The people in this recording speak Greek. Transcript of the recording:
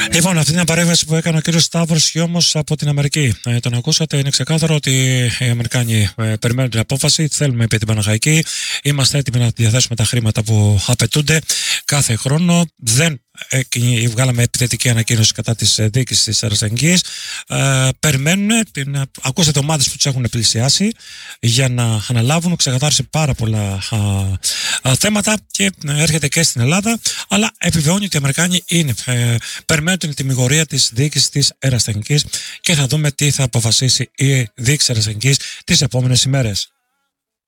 Λοιπόν, αυτή είναι η παρέμβαση που έκανε ο κύριος Σταύρος Χιώμος από την Αμερική. Τον ακούσατε, είναι ξεκάθαρο ότι οι Αμερικάνοι περιμένουν την απόφαση. Θέλουμε επί την Παναχαϊκή. Είμαστε έτοιμοι να διαθέσουμε τα χρήματα που απαιτούνται κάθε χρόνο. Δεν βγάλαμε επιθετική ανακοίνωση κατά της διοίκησης της Ερασιτεχνικής. Περιμένουν, ακούσατε ομάδες που τους έχουν πλησιάσει για να αναλάβουν. Ξεκαθάρισε πάρα πολλά θέματα και έρχεται και στην Ελλάδα, αλλά επιβεβαιώνει ότι οι Αμερικάνοι περιμένουν την τιμιγορία της διοίκησης της Ερασιτεχνικής και θα δούμε τι θα αποφασίσει η διοίκηση της Ερασιτεχνικής τις επόμενες ημέρες.